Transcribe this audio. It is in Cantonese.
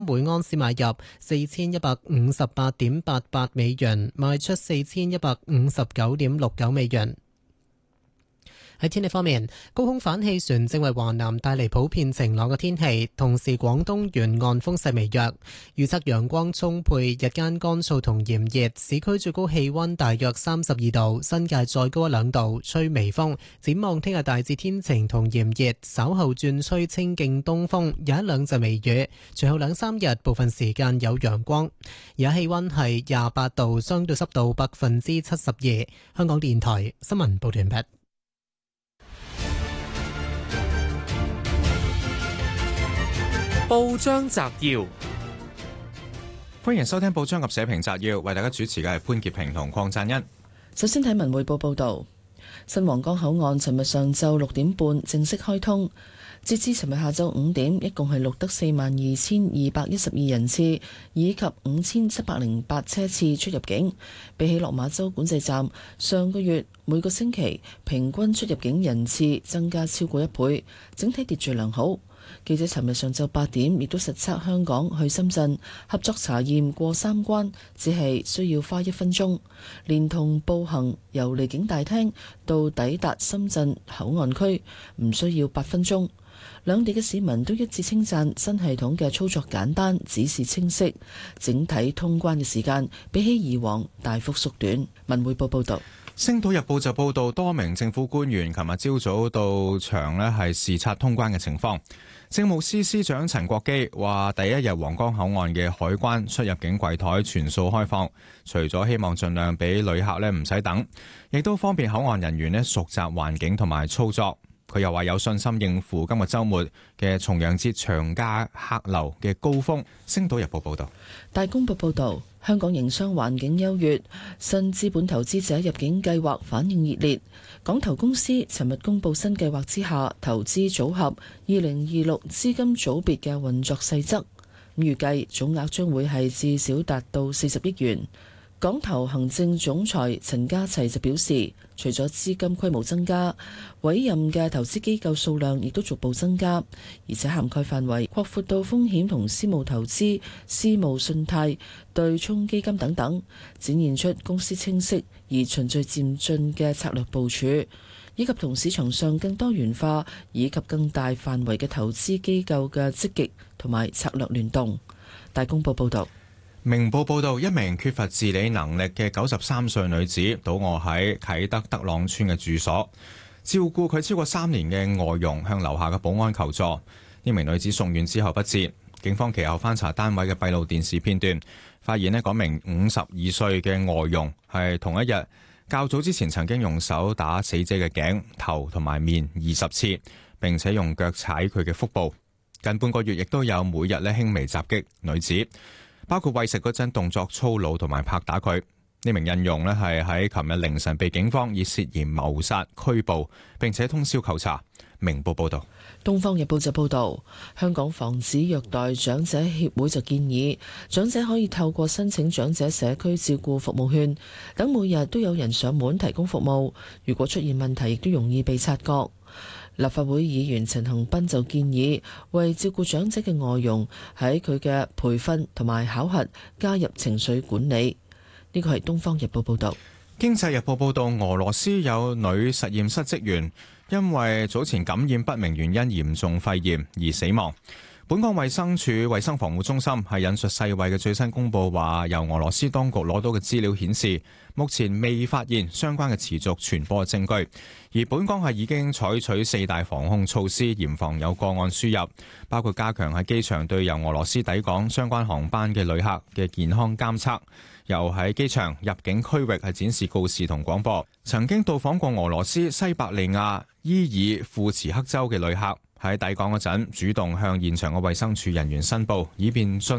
每安士買入4158.88美元，賣出4159.69美元。喺天氣方面，高空反氣旋正為華南帶嚟普遍晴朗嘅天氣，同時廣東沿岸風勢微弱。預測陽光充沛，日間乾燥同炎熱，市區最高氣溫大約32度，新界再高1-2度，吹微風。展望聽日大致天晴同炎熱，稍後轉吹清勁東風，有1-2陣微雨。隨後2-3日部分時間有陽光。而家氣溫係28度，相對濕度72%。香港電台新聞報道完畢。 報章摘要， 歡迎收聽報章及社評摘要，為大家主持嘅係潘潔平同鄺贊恩。 首先睇文匯報報道，新皇崗口岸尋日上晝6點半正式開通，截至尋日下晝5點，一共係錄得42,212人次以及5,708車次出入境，比起落馬洲管制站上個月每個星期平均出入境人次增加超過1倍，整體秩序良好。記者尋日上晝8點亦都實測香港去深圳合作查驗過3關，只係需要花1分鐘，連同步行由離境大廳到抵達深圳口岸區唔需要8分鐘。兩地嘅市民都一致稱讚新系統嘅操作簡單，指示清晰，整體通關嘅時間比起以往大幅縮短。文匯報報道。 星島日報就報道，多名政府官員琴日朝早到場係視察通關嘅情況。政務司司長陳國基話，第一日皇崗口岸嘅海關出入境櫃台全數開放，除咗希望盡量俾旅客唔使等，亦都方便口岸人員熟習環境同埋操作。佢又話有信心應付今個週末嘅重陽節長假客流嘅高峰。星島日報報道。 大公報報道，香港營商環境優越，新資本投資者入境計劃反應熱烈。港投公司尋日公布新計劃之下投資組合2026資金組別嘅運作細則，預計總額將會係至少達到40億元。港投行政總裁陳家齊就表示，除咗資金規模增加，委任嘅投資機構數量亦都逐步增加，而且涵蓋範圍擴闊到風險同私募投資、私募信貸、對沖基金等等，展現出公司清晰而循序漸進嘅策略部署，以及同市場上更多元化以及更大範圍嘅投資機構嘅積極同埋策略聯動。大公報報道。 明報報道，一名缺乏自理能力嘅93歲女子倒卧喺啟德德朗村嘅住所，照顧佢超過3年嘅外傭向樓下嘅保安求助。呢名女子送院之後不治。警方其後翻查單位嘅閉路電視片段，發現嗰名52歲嘅外傭係同一日較早之前曾經用手打死者嘅頸、頭同埋面20次，並且用腳踩佢嘅腹部。近半個月亦都有每日輕微襲擊女子，包括餵食嗰陣動作粗魯同埋拍打佢。呢名印傭係喺琴日凌晨被警方以涉嫌謀殺拘捕，並且通宵扣查。明報報道。 東方日報就報道，香港防止虐待長者協會就建議，長者可以透過申請長者社區照顧服務券，等每日都有人上門提供服務。如果出現問題，亦都容易被察覺。立法會議員陳恒鑌就建議，為照顧長者嘅外傭喺佢嘅培訓同埋考核加入情緒管理。呢個係東方日報報道。 經濟日報報道，俄羅斯有女實驗室職員因為早前感染不明原因嚴重肺炎而死亡。本港衛生署衛生防護中心係引述世衛嘅最新公佈話，由俄羅斯當局攞到嘅資料顯示，目前未發現相關嘅持續傳播證據，而本港係已經採取4大防控措施，嚴防有個案輸入，包括加強喺機場對由俄羅斯抵港相關航班嘅旅客嘅健康監測，又喺機場入境區域係展示告示同廣播。曾經到訪過俄羅斯西伯利亞伊爾庫茨克州嘅旅客喺抵港嗰陣主動向現場嘅衛生署人員申報，以便